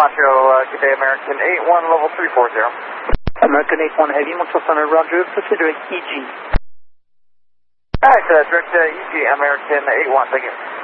Nacho, good day, American 81, level 340. American 81 Heavy, Montreal Center, Roger, proceed direct EG. Alright, direct EG, American 81, thank you.